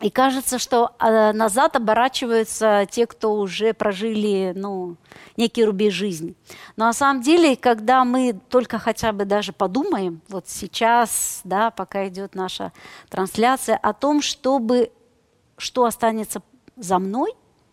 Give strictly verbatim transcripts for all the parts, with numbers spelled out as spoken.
И кажется, что э, назад оборачиваются те, кто уже прожили, ну, некий рубеж жизни. Но на самом деле, когда мы только хотя бы даже подумаем, вот сейчас, да, пока идет наша трансляция, о том, чтобы, что останется за мной,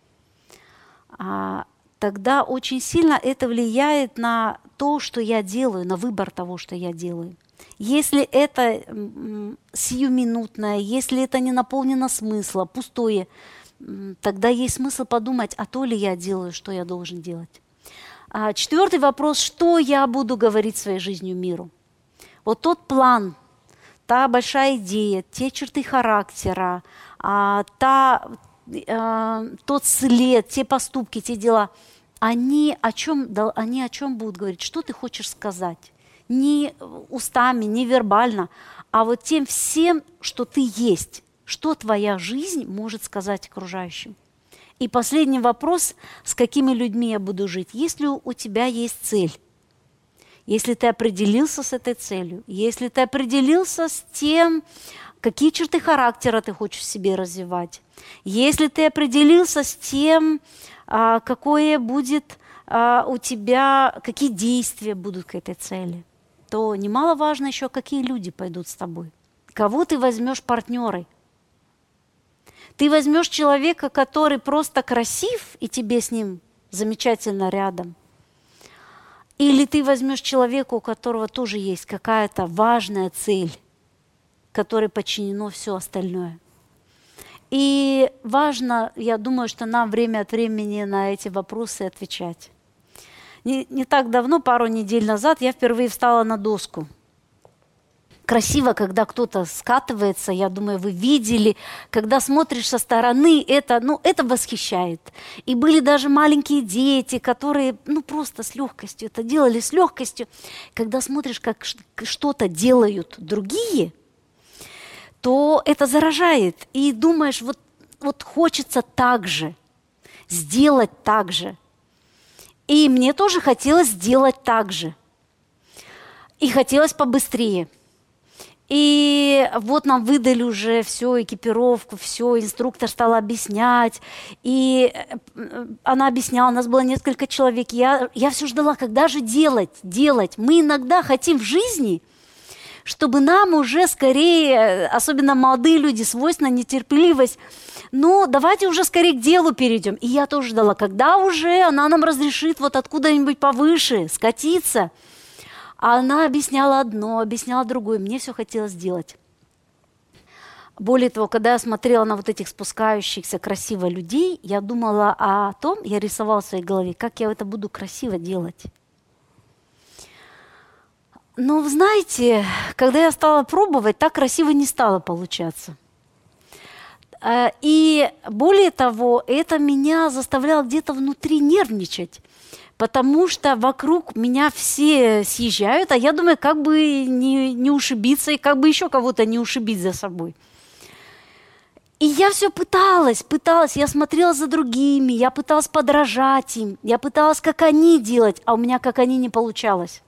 а, тогда очень сильно это влияет на то, что я делаю, на выбор того, что я делаю. Если это сиюминутное, если это не наполнено смыслом, пустое, тогда есть смысл подумать, а то ли я делаю, что я должен делать. А четвертый вопрос, что я буду говорить своей жизнью миру? Вот тот план, та большая идея, те черты характера, а, та, а, тот след, те поступки, те дела, они о чем, они о чем будут говорить? Что ты хочешь сказать? Не устами, не вербально, а вот тем всем, что ты есть, что твоя жизнь может сказать окружающим. И последний вопрос, с какими людьми я буду жить. Если у тебя есть цель, если ты определился с этой целью, если ты определился с тем, какие черты характера ты хочешь в себе развивать, если ты определился с тем, какое будет у тебя, какие действия будут к этой цели, то немаловажно еще, какие люди пойдут с тобой. Кого ты возьмешь партнерой? Ты возьмешь человека, который просто красив, и тебе с ним замечательно рядом. Или ты возьмешь человека, у которого тоже есть какая-то важная цель, которой подчинено все остальное. И важно, я думаю, что нам время от времени на эти вопросы отвечать. Не, не так давно, пару недель назад, я впервые встала на доску. Красиво, когда кто-то скатывается, я думаю, вы видели, когда смотришь со стороны, это, ну, это восхищает. И были даже маленькие дети, которые ну, просто с легкостью это делали, с легкостью. Когда смотришь, как что-то делают другие, то это заражает. И думаешь, вот, вот хочется так же, сделать так же. И мне тоже хотелось сделать так же. И хотелось побыстрее. И вот нам выдали уже всю экипировку, все, инструктор стал объяснять. И она объясняла, у нас было несколько человек. Я, я все ждала, когда же делать, делать. Мы иногда хотим в жизни, чтобы нам уже скорее, особенно молодые люди, свойственна нетерпеливость, ну, давайте уже скорее к делу перейдем. И я тоже ждала, когда уже она нам разрешит вот откуда-нибудь повыше скатиться. А она объясняла одно, объясняла другое. Мне все хотелось сделать. Более того, когда я смотрела на вот этих спускающихся красиво людей, я думала о том, я рисовала в своей голове, как я это буду красиво делать. Но, вы знаете, когда я стала пробовать, так красиво не стало получаться. И более того, это меня заставляло где-то внутри нервничать, потому что вокруг меня все съезжают, а я думаю, как бы не, не ушибиться и как бы еще кого-то не ушибить за собой. И я все пыталась, пыталась, я смотрела за другими, я пыталась подражать им, я пыталась, как они делать, а у меня, как они, не получалось.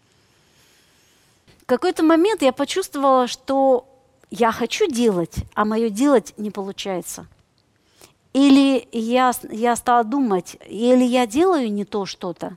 В какой-то момент я почувствовала, что я хочу делать, а мое делать не получается. Или я, я стала думать, или я делаю не то что-то,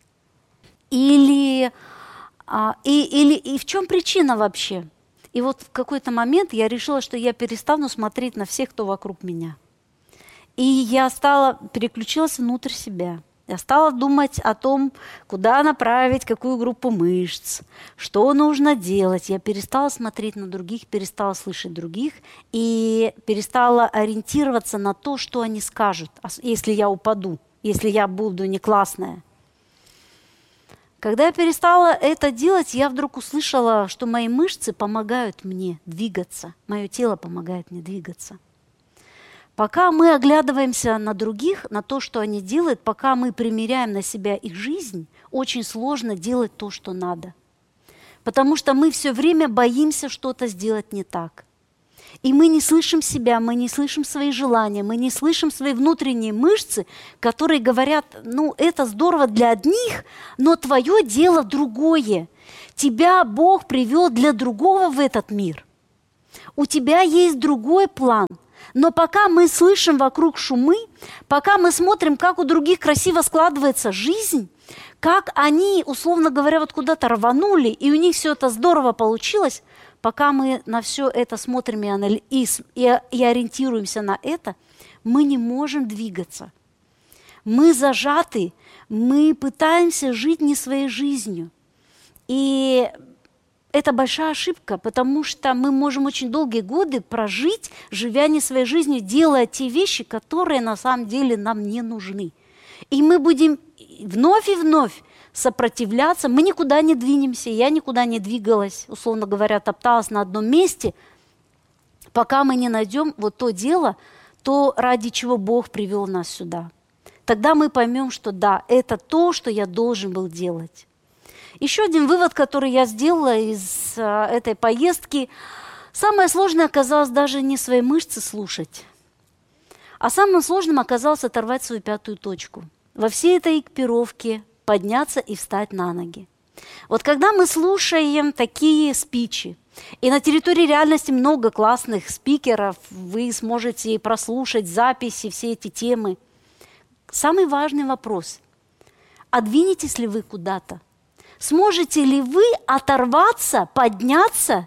или, а, и, или и в чем причина вообще? И вот в какой-то момент я решила, что я перестану смотреть на всех, кто вокруг меня. И я стала, переключилась внутрь себя. Я стала думать о том, куда направить, какую группу мышц, что нужно делать. Я перестала смотреть на других, перестала слышать других и перестала ориентироваться на то, что они скажут, если я упаду, если я буду не классная. Когда я перестала это делать, я вдруг услышала, что мои мышцы помогают мне двигаться, мое тело помогает мне двигаться. Пока мы оглядываемся на других, на то, что они делают, пока мы примеряем на себя их жизнь, очень сложно делать то, что надо. Потому что мы все время боимся что-то сделать не так. И мы не слышим себя, мы не слышим свои желания, мы не слышим свои внутренние мышцы, которые говорят, ну, это здорово для одних, но твое дело другое. Тебя Бог привел для другого в этот мир. У тебя есть другой план. Но пока мы слышим вокруг шумы, пока мы смотрим, как у других красиво складывается жизнь, как они, условно говоря, вот куда-то рванули, и у них все это здорово получилось, пока мы на все это смотрим и, анали... и, и, и ориентируемся на это, мы не можем двигаться. Мы зажаты, мы пытаемся жить не своей жизнью. И это большая ошибка, потому что мы можем очень долгие годы прожить, живя не своей жизнью, делая те вещи, которые на самом деле нам не нужны. И мы будем вновь и вновь сопротивляться, мы никуда не двинемся, я никуда не двигалась, условно говоря, топталась на одном месте, пока мы не найдем вот то дело, то, ради чего Бог привел нас сюда. Тогда мы поймем, что да, это то, что я должен был делать. Еще один вывод, который я сделала из а, этой поездки, самое сложное оказалось даже не свои мышцы слушать, а самым сложным оказалось оторвать свою пятую точку. Во всей этой экипировке подняться и встать на ноги. Вот когда мы слушаем такие спичи, и на территории реальности много классных спикеров, вы сможете прослушать записи, все эти темы. Самый важный вопрос – а двинетесь ли вы куда-то? Сможете ли вы оторваться, подняться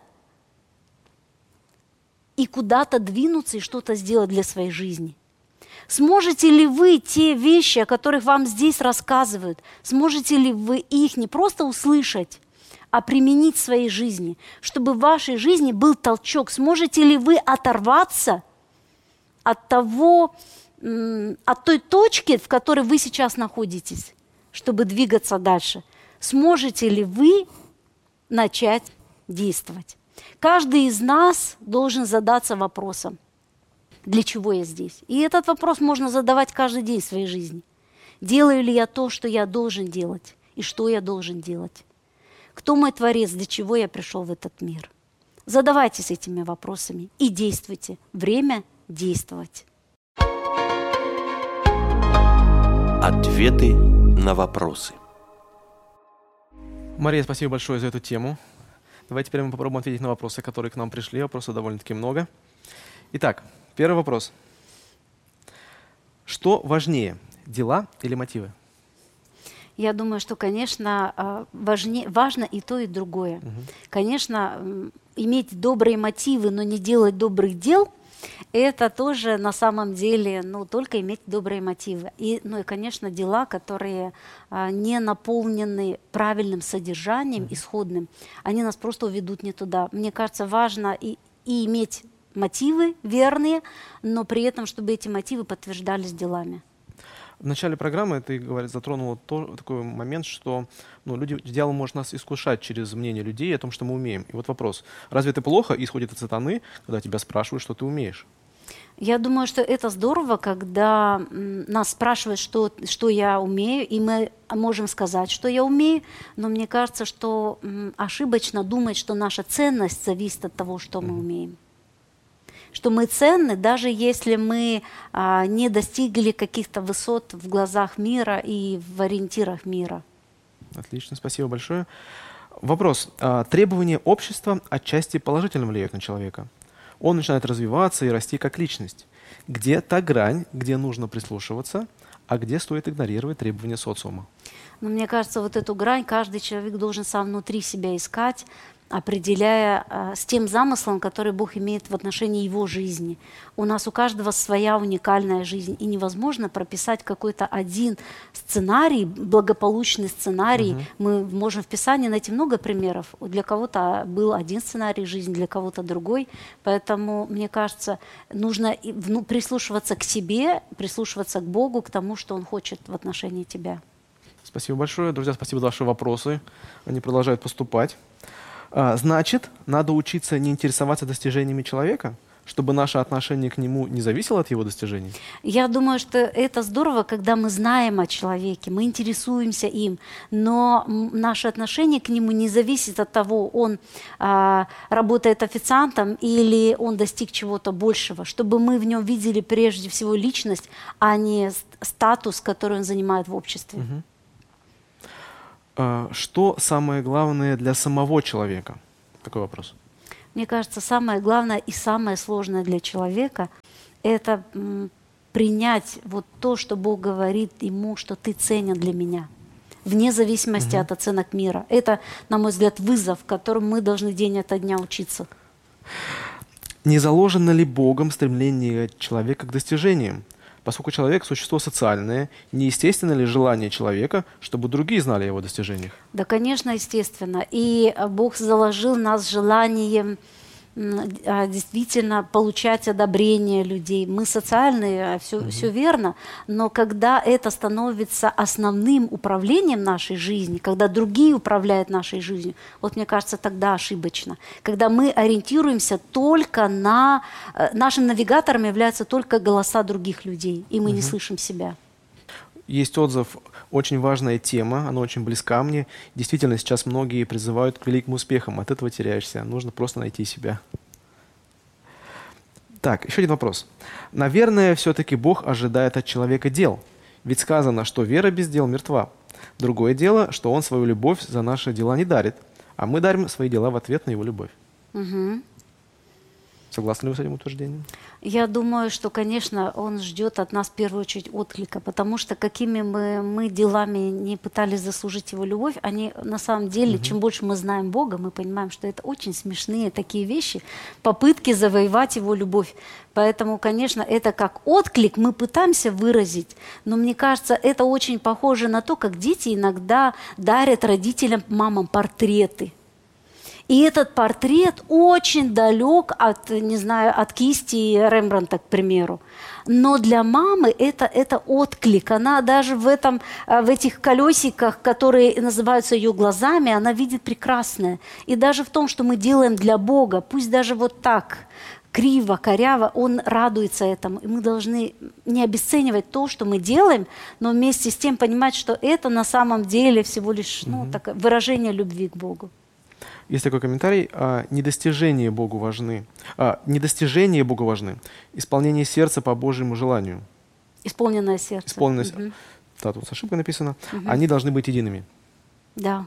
и куда-то двинуться и что-то сделать для своей жизни? Сможете ли вы те вещи, о которых вам здесь рассказывают, сможете ли вы их не просто услышать, а применить в своей жизни, чтобы в вашей жизни был толчок? Сможете ли вы оторваться от того, от той точки, в которой вы сейчас находитесь, чтобы двигаться дальше? Сможете ли вы начать действовать? Каждый из нас должен задаться вопросом, для чего я здесь? И этот вопрос можно задавать каждый день в своей жизни. Делаю ли я то, что я должен делать? И что я должен делать? Кто мой Творец? Для чего я пришел в этот мир? Задавайтесь этими вопросами и действуйте. Время действовать. Ответы на вопросы. Мария, спасибо большое за эту тему. Давайте теперь мы попробуем ответить на вопросы, которые к нам пришли. Вопросов довольно-таки много. Итак, первый вопрос. Что важнее, дела или мотивы? Я думаю, что, конечно, важнее, важно и то, и другое. Угу. Конечно, иметь добрые мотивы, но не делать добрых дел – это тоже на самом деле, ну, только иметь добрые мотивы. И, ну и, конечно, дела, которые а, не наполнены правильным содержанием, mm-hmm. исходным, они нас просто уведут не туда. Мне кажется, важно и, и иметь мотивы верные, но при этом, чтобы эти мотивы подтверждались делами. В начале программы ты, говоришь, затронула то, такой момент, что ну, люди, дьявол может нас искушать через мнение людей о том, что мы умеем. И вот вопрос, разве это плохо, исходит от сатаны, когда тебя спрашивают, что ты умеешь? Я думаю, что это здорово, когда нас спрашивают, что, что я умею, и мы можем сказать, что я умею, но мне кажется, что ошибочно думать, что наша ценность зависит от того, что мы умеем. Что мы ценны, даже если мы а, не достигли каких-то высот в глазах мира и в ориентирах мира. Отлично, спасибо большое. Вопрос. А, требования общества отчасти положительно влияют на человека. Он начинает развиваться и расти как личность. Где та грань, где нужно прислушиваться, а где стоит игнорировать требования социума? Но мне кажется, вот эту грань каждый человек должен сам внутри себя искать, определяя э, с тем замыслом, который Бог имеет в отношении его жизни. У нас у каждого своя уникальная жизнь, и невозможно прописать какой-то один сценарий, благополучный сценарий. Uh-huh. Мы можем в Писании найти много примеров. Для кого-то был один сценарий жизни, для кого-то другой. Поэтому, мне кажется, нужно ну, прислушиваться к себе, прислушиваться к Богу, к тому, что Он хочет в отношении тебя. Спасибо большое. Друзья, спасибо за ваши вопросы. Они продолжают поступать. Значит, надо учиться не интересоваться достижениями человека, чтобы наше отношение к нему не зависело от его достижений? Я думаю, что это здорово, когда мы знаем о человеке, мы интересуемся им, но наше отношение к нему не зависит от того, он а, работает официантом или он достиг чего-то большего, чтобы мы в нем видели прежде всего личность, а не статус, который он занимает в обществе. Угу. Что самое главное для самого человека? Такой вопрос. Мне кажется, самое главное и самое сложное для человека это м, принять вот то, что Бог говорит ему, что ты ценен для меня, вне зависимости Мгм. от оценок мира. Это, на мой взгляд, вызов, которым мы должны день ото дня учиться. Не заложено ли Богом стремление человека к достижениям? Поскольку человек – существо социальное, неестественно ли желание человека, чтобы другие знали о его достижениях? Да, конечно, естественно. И а, Бог заложил в нас желанием м, а, действительно получать одобрение людей. Мы социальные, все, все верно, но когда это становится основным управлением нашей жизни, когда другие управляют нашей жизнью, вот мне кажется, тогда ошибочно. Когда мы ориентируемся только на... э, Нашим навигатором являются только голоса других людей, и мы не слышим себя. Есть отзыв, очень важная тема, она очень близка мне. Действительно, сейчас многие призывают к великим успехам, от этого теряешься, нужно просто найти себя. Так, еще один вопрос. Наверное, все-таки Бог ожидает от человека дел, ведь сказано, что вера без дел мертва. Другое дело, что Он свою любовь за наши дела не дарит, а мы дарим свои дела в ответ на Его любовь. Мгм. Согласны ли вы с этим утверждением? Я думаю, что, конечно, он ждет от нас в первую очередь отклика, потому что какими мы, мы делами не пытались заслужить его любовь, они на самом деле, чем больше мы знаем Бога, мы понимаем, что это очень смешные такие вещи, попытки завоевать его любовь. Поэтому, конечно, это как отклик мы пытаемся выразить, но мне кажется, это очень похоже на то, как дети иногда дарят родителям, мамам портреты. И этот портрет очень далек от, не знаю, от кисти Рембрандта, к примеру. Но для мамы это, это отклик. Она даже в, этом, в этих колесиках, которые называются ее глазами, она видит прекрасное. И даже в том, что мы делаем для Бога, пусть даже вот так, криво, коряво, он радуется этому. И мы должны не обесценивать то, что мы делаем, но вместе с тем понимать, что это на самом деле всего лишь ну, такое выражение любви к Богу. Есть такой комментарий. А, недостижения Богу важны. А, недостижения Богу важны. Исполнение сердца по Божьему желанию. Исполненное сердце. Исполненное... Мгм. Да, тут с ошибкой написано. Мгм. Они должны быть едиными. Да.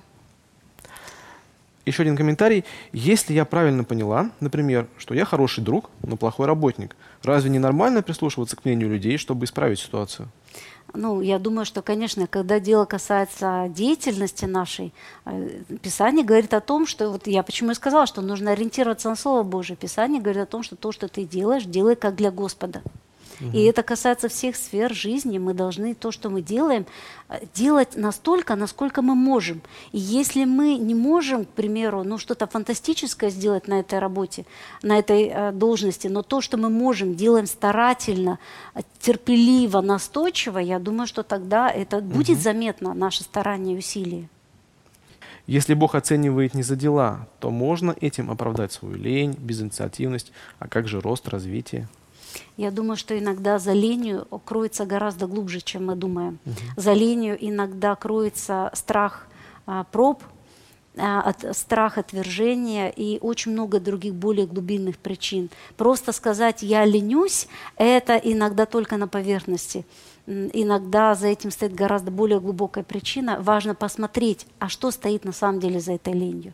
Еще один комментарий. Если я правильно поняла, например, что я хороший друг, но плохой работник, разве не нормально прислушиваться к мнению людей, чтобы исправить ситуацию? Ну, я думаю, что, конечно, когда дело касается деятельности нашей, э, Писание говорит о том, что, вот я почему и сказала, что нужно ориентироваться на Слово Божие. Писание говорит о том, что то, что ты делаешь, делай как для Господа. И это касается всех сфер жизни. Мы должны то, что мы делаем, э, делать настолько, насколько мы можем. И если мы не можем, к примеру, ну, что-то фантастическое сделать на этой работе, на этой э, должности, но то, что мы можем, делаем старательно, э, терпеливо, настойчиво, я думаю, что тогда это будет заметно, наше старание и усилия. Если Бог оценивает не за дела, то можно этим оправдать свою лень, безинициативность, а как же рост, развитие? Я думаю, что иногда за ленью кроется гораздо глубже, чем мы думаем. За ленью иногда кроется страх а, проб, а, от, страх отвержения и очень много других более глубинных причин. Просто сказать «я ленюсь» — это иногда только на поверхности. М, Иногда за этим стоит гораздо более глубокая причина. Важно посмотреть, а что стоит на самом деле за этой ленью.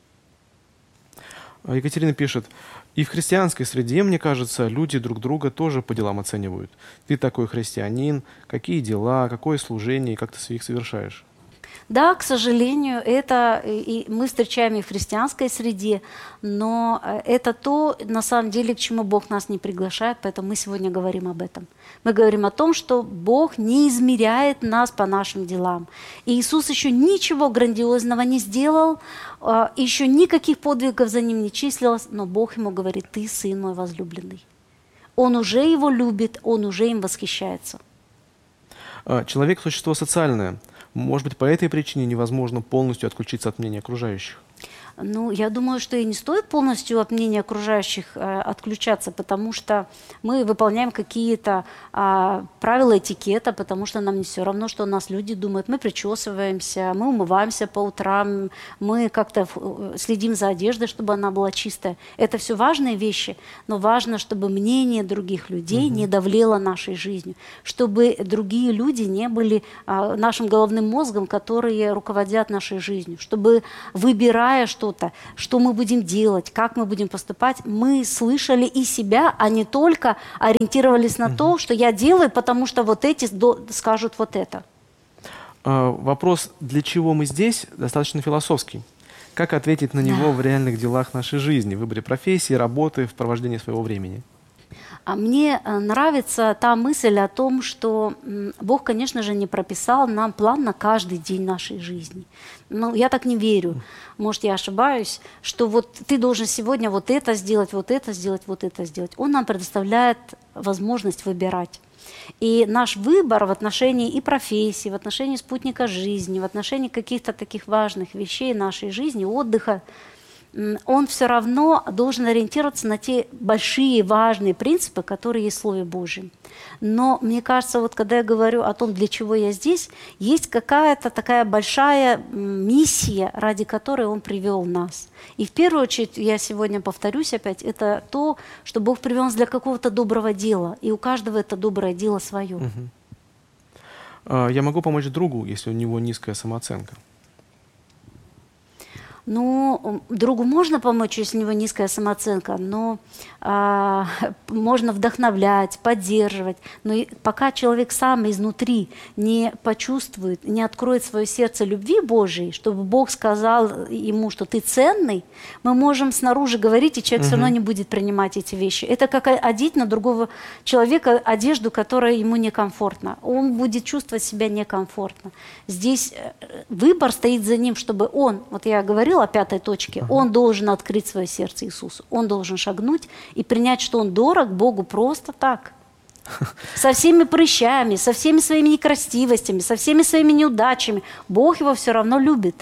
А Екатерина пишет, и в христианской среде, мне кажется, люди друг друга тоже по делам оценивают. Ты такой христианин, какие дела, какое служение, и как ты их совершаешь? Да, к сожалению, это и мы встречаем и в христианской среде, но это то, на самом деле, к чему Бог нас не приглашает, поэтому мы сегодня говорим об этом. Мы говорим о том, что Бог не измеряет нас по нашим делам. И Иисус еще ничего грандиозного не сделал, еще никаких подвигов за ним не числилось, но Бог ему говорит: «Ты сын мой возлюбленный». Он уже его любит, он уже им восхищается. Человек – существо социальное. Может быть, по этой причине невозможно полностью отключиться от мнения окружающих? Ну, я думаю, что и не стоит полностью от мнения окружающих э, отключаться, потому что мы выполняем какие-то э, правила этикета, потому что нам не все равно, что у нас люди думают. Мы причесываемся, мы умываемся по утрам, мы как-то следим за одеждой, чтобы она была чистая. Это все важные вещи, но важно, чтобы мнение других людей угу. не давлело нашей жизнью, чтобы другие люди не были э, нашим головным мозгом, которые руководят нашей жизнью, чтобы выбирать решая что-то, что мы будем делать, как мы будем поступать, мы слышали и себя, а не только ориентировались на угу. то, что я делаю, потому что вот эти скажут вот это. Вопрос, для чего мы здесь, достаточно философский. Как ответить на него да. в реальных делах нашей жизни, в выборе профессии, работы, в провождении своего времени? А мне нравится та мысль о том, что Бог, конечно же, не прописал нам план на каждый день нашей жизни. Но я так не верю. Может, я ошибаюсь, что вот ты должен сегодня вот это сделать, вот это сделать, вот это сделать. Он нам предоставляет возможность выбирать. И наш выбор в отношении и профессии, в отношении спутника жизни, в отношении каких-то таких важных вещей нашей жизни, отдыха, он все равно должен ориентироваться на те большие важные принципы, которые есть в Слове Божьем. Но мне кажется, вот когда я говорю о том, для чего я здесь, есть какая-то такая большая миссия, ради которой Он привел нас. И в первую очередь, я сегодня повторюсь опять, это то, что Бог привел нас для какого-то доброго дела. И у каждого это доброе дело свое. Угу. Я могу помочь другу, если у него низкая самооценка? Ну, другу можно помочь, если у него низкая самооценка, но а, можно вдохновлять, поддерживать. Но и пока человек сам изнутри не почувствует, не откроет свое сердце любви Божией, чтобы Бог сказал ему, что ты ценный, мы можем снаружи говорить, и человек угу. все равно не будет принимать эти вещи. Это как одеть на другого человека одежду, которая ему некомфортна. Он будет чувствовать себя некомфортно. Здесь выбор стоит за ним, чтобы он, вот я говорила, о пятой точке, ага. он должен открыть свое сердце Иисусу. Он должен шагнуть и принять, что он дорог Богу просто так. Со всеми прыщами, со всеми своими некрасивостями, со всеми своими неудачами. Бог его все равно любит.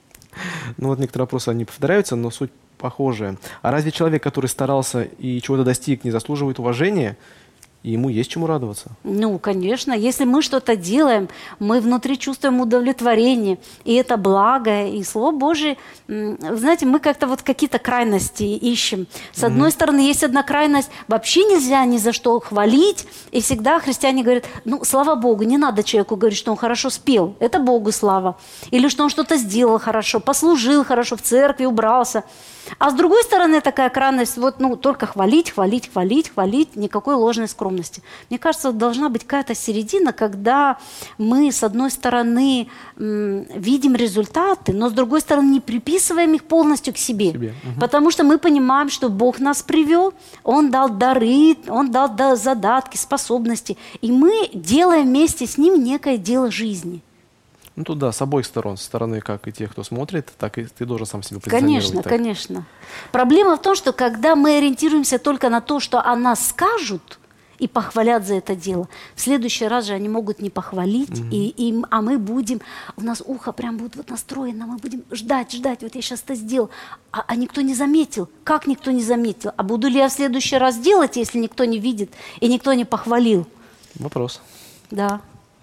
Ну вот некоторые вопросы, они повторяются, но суть похожая. А разве человек, который старался и чего-то достиг, не заслуживает уважения? И ему есть чему радоваться. Ну, конечно. Если мы что-то делаем, мы внутри чувствуем удовлетворение, и это благо, и Слово Божие. Вы знаете, мы как-то вот какие-то крайности ищем. С одной mm-hmm. стороны, есть одна крайность, вообще нельзя ни за что хвалить, и всегда христиане говорят, ну, слава Богу, не надо человеку говорить, что он хорошо спел, это Богу слава. Или что он что-то сделал хорошо, послужил хорошо, в церкви убрался. А с другой стороны, такая крайность, вот, ну, только хвалить, хвалить, хвалить, хвалить, никакой ложной скромности. Мне кажется, должна быть какая-то середина, когда мы, с одной стороны, м, видим результаты, но с другой стороны, не приписываем их полностью к себе. себе. Угу. Потому что мы понимаем, что Бог нас привел, Он дал дары, Он дал задатки, способности, и мы делаем вместе с Ним некое дело жизни. Ну, тут да, с обоих сторон. Со стороны как и тех, кто смотрит, так и ты должен сам себя позиционировать. Конечно, так. конечно. Проблема в том, что когда мы ориентируемся только на то, что о нас скажут и похвалят за это дело, в следующий раз же они могут не похвалить, mm-hmm. и, и, а мы будем, у нас ухо прям будет вот настроено, мы будем ждать, ждать, вот я сейчас это сделал, а, а никто не заметил. Как никто не заметил? А буду ли я в следующий раз делать, если никто не видит и никто не похвалил? Вопрос. Да.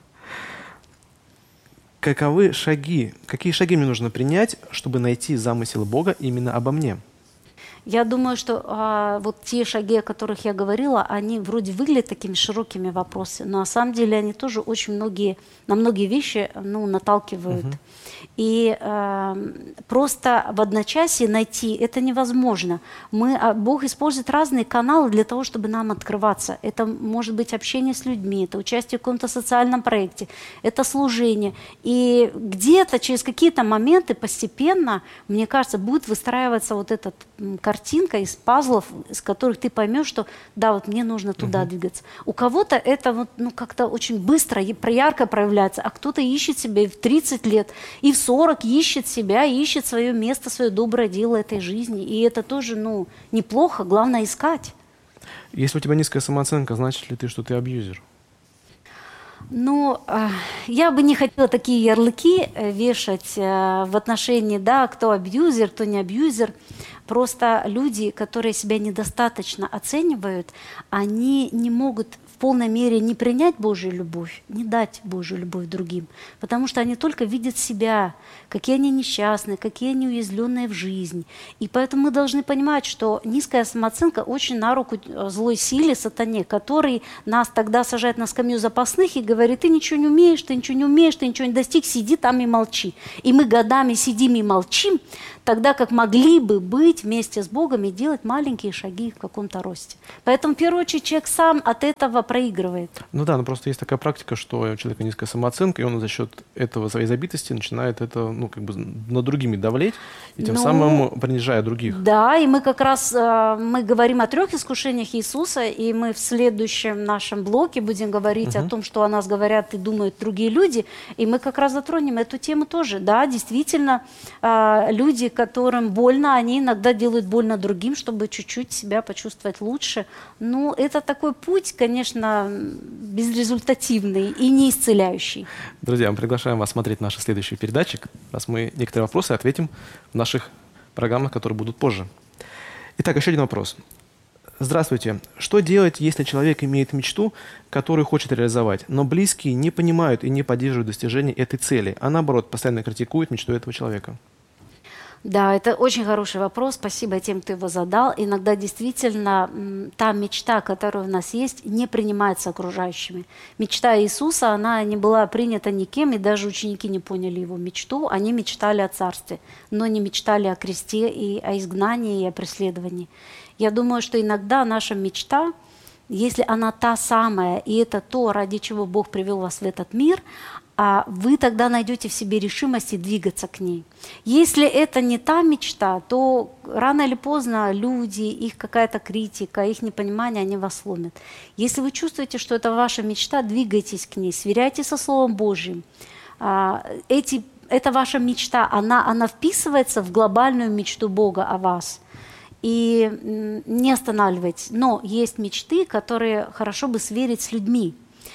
Каковы шаги, какие шаги мне нужно принять, чтобы найти замысел Бога именно обо мне? Я думаю, что а, вот те шаги, о которых я говорила, они вроде выглядят такими широкими вопросами, но на самом деле они тоже очень многие, на многие вещи ну, наталкивают. Uh-huh. И э, просто в одночасье найти это невозможно. Мы, Бог использует разные каналы для того, чтобы нам открываться. Это может быть общение с людьми, это участие в каком-то социальном проекте, это служение. И где-то через какие-то моменты постепенно, мне кажется, будет выстраиваться вот эта картинка из пазлов, из которых ты поймешь, что да, вот мне нужно туда uh-huh. двигаться. У кого-то это вот, ну, как-то очень быстро, ярко проявляется, а кто-то ищет себя и в тридцать лет, и в сорок ищет себя, ищет свое место, свое доброе дело этой жизни. И это тоже, ну, неплохо, главное искать. Если у тебя низкая самооценка, значит ли ты, что ты абьюзер? Ну, я бы не хотела такие ярлыки вешать в отношении, да, кто абьюзер, кто не абьюзер, Просто люди, которые себя недостаточно оценивают, они не могут в полной мере не принять Божью любовь, не дать Божью любовь другим, потому что они только видят себя, какие они несчастные, какие они уязвленные в жизни. И поэтому мы должны понимать, что низкая самооценка очень на руку злой силе, сатане, который нас тогда сажает на скамью запасных и говорит: ты ничего не умеешь, ты ничего не умеешь, ты ничего не достиг, сиди там и молчи. И мы годами сидим и молчим, тогда как могли бы быть вместе с Богом и делать маленькие шаги в каком-то росте. Поэтому, в первую очередь, человек сам от этого проигрывает. Ну да, но просто есть такая практика, что у человека низкая самооценка, и он за счет этого, своей забитости, начинает это, ну, как бы над другими давлеть, и тем ну, самым принижая других. Да, и мы как раз э, мы говорим о трех искушениях Иисуса, и мы в следующем нашем блоке будем говорить угу. о том, что о нас говорят и думают другие люди, и мы как раз затронем эту тему тоже. Да, действительно, э, люди, которым больно, они иногда делают больно другим, чтобы чуть-чуть себя почувствовать лучше. Ну, это такой путь, конечно, безрезультативный и не исцеляющий. Друзья, мы приглашаем вас смотреть наши следующие передачи, раз мы некоторые вопросы ответим в наших программах, которые будут позже. Итак, еще один вопрос. Здравствуйте. Что делать, если человек имеет мечту, которую хочет реализовать, но близкие не понимают и не поддерживают достижение этой цели, а наоборот, постоянно критикуют мечту этого человека? Да, это очень хороший вопрос. Спасибо тем, кто его задал. Иногда действительно та мечта, которая у нас есть, не принимается окружающими. Мечта Иисуса, она не была принята никем, и даже ученики не поняли его мечту. Они мечтали о царстве, но не мечтали о кресте и о изгнании, и о преследовании. Я думаю, что иногда наша мечта, если она та самая, и это то, ради чего Бог привел вас в этот мир, а вы тогда найдете в себе решимость и двигаться к ней. Если это не та мечта, то рано или поздно люди, их какая-то критика, их непонимание, они вас сломят. Если вы чувствуете, что это ваша мечта, двигайтесь к ней, сверяйте со Словом Божьим. Эти, это ваша мечта, она, она вписывается в глобальную мечту Бога о вас. И не останавливайтесь. Но есть мечты, которые хорошо бы сверить с людьми,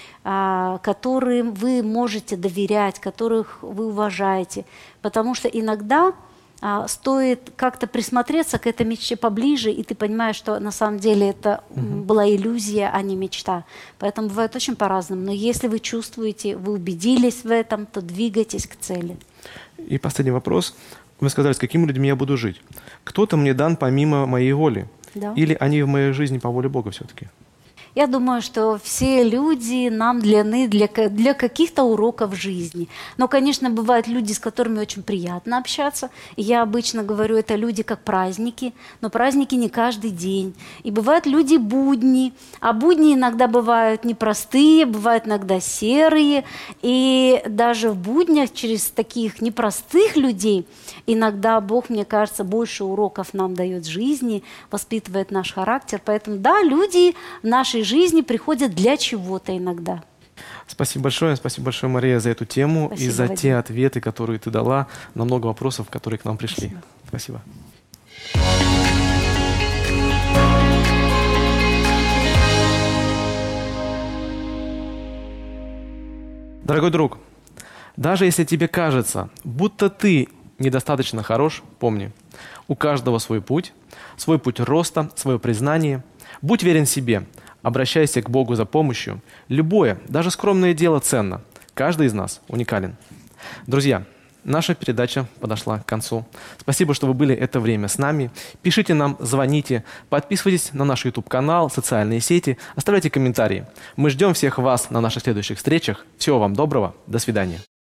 которым вы можете доверять, которых вы уважаете. Потому что иногда а, стоит как-то присмотреться к этой мечте поближе, и ты понимаешь, что на самом деле это угу. была иллюзия, а не мечта. Поэтому бывает очень по-разному. Но если вы чувствуете, вы убедились в этом, то двигайтесь к цели. И последний вопрос. Вы сказали, с какими людьми я буду жить? Кто-то мне дан помимо моей воли? Да. Или они в моей жизни по воле Бога все-таки? Я думаю, что все люди нам даны для, для каких-то уроков жизни. Но, конечно, бывают люди, с которыми очень приятно общаться. И я обычно говорю, это люди как праздники, но праздники не каждый день. И бывают люди будни, а будни иногда бывают непростые, бывают иногда серые. И даже в буднях через таких непростых людей иногда Бог, мне кажется, больше уроков нам дает жизни, воспитывает наш характер. Поэтому, да, люди в нашей жизни приходят для чего-то иногда. Спасибо большое. Спасибо большое, Мария, за эту тему. Спасибо, и за Вадим. Те ответы, которые ты дала на много вопросов, которые к нам пришли. Спасибо. Спасибо. Дорогой друг, даже если тебе кажется, будто ты недостаточно хорош, помни, у каждого свой путь, свой путь роста, свое признание. Будь верен себе. Обращайся к Богу за помощью. Любое, даже скромное дело ценно. Каждый из нас уникален. Друзья, наша передача подошла к концу. Спасибо, что вы были это время с нами. Пишите нам, звоните, подписывайтесь на наш YouTube-канал, социальные сети, оставляйте комментарии. Мы ждем всех вас на наших следующих встречах. Всего вам доброго. До свидания.